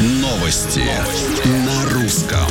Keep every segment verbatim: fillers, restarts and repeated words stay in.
Новости на русском.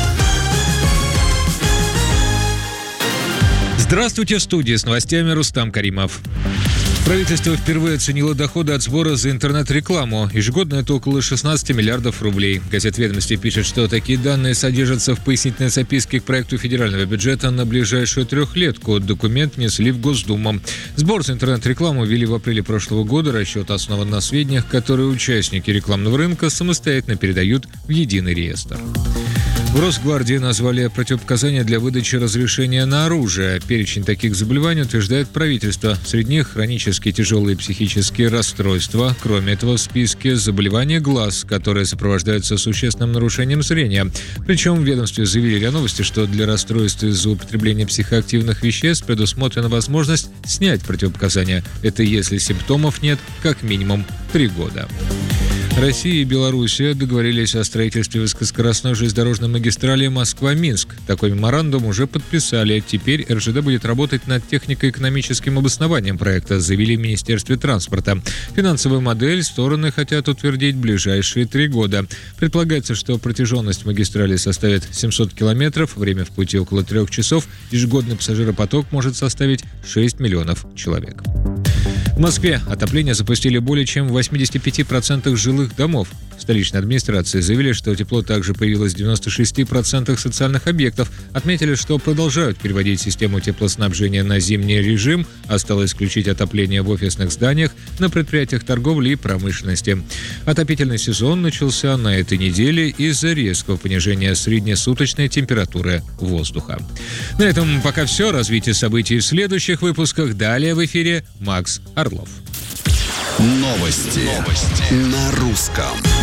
Здравствуйте, в студии с новостями Рустам Каримов. Правительство впервые оценило доходы от сбора за интернет-рекламу. Ежегодно это около шестнадцать миллиардов рублей. Газета «Ведомости» пишет, что такие данные содержатся в пояснительной записке к проекту федерального бюджета на ближайшую трехлетку. Документ внесли в Госдуму. Сбор за интернет-рекламу ввели в апреле прошлого года. Расчет основан на сведениях, которые участники рекламного рынка самостоятельно передают в единый реестр. В Росгвардии назвали противопоказания для выдачи разрешения на оружие. Перечень таких заболеваний утверждает правительство. Среди них хронические тяжелые психические расстройства. Кроме этого, в списке заболевания глаз, которые сопровождаются существенным нарушением зрения. Причем в ведомстве заявили о новости, что для расстройств из-за употребления психоактивных веществ предусмотрена возможность снять противопоказания. Это если симптомов нет как минимум три года. Россия и Белоруссия договорились о строительстве высокоскоростной железнодорожной магистрали Москва-Минск. Такой меморандум уже подписали. Теперь эр жэ дэ будет работать над технико-экономическим обоснованием проекта, заявили в Министерстве транспорта. Финансовую модель стороны хотят утвердить в ближайшие три года. Предполагается, что протяженность магистрали составит семьсот километров, время в пути около трех часов, ежегодный пассажиропоток может составить шесть миллионов человек. В Москве отопление запустили более чем в восемьдесят пять процентов жилых домов. В столичной администрации заявили, что тепло также появилось в девяносто шесть процентов социальных объектов. Отметили, что продолжают переводить систему теплоснабжения на зимний режим. Осталось исключить отопление в офисных зданиях, на предприятиях торговли и промышленности. Отопительный сезон начался на этой неделе из-за резкого понижения среднесуточной температуры воздуха. На этом пока все. Развитие событий в следующих выпусках. Далее в эфире Макс Орлов. Новости, Новости. на русском.